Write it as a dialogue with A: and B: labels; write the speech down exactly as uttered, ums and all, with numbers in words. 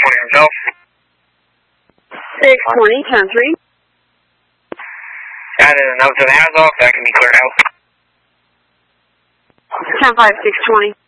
A: twenty himself.
B: six twenty, ten three.
A: Added a note to the hands off, that can be cleared out.
B: ten five, six twenty.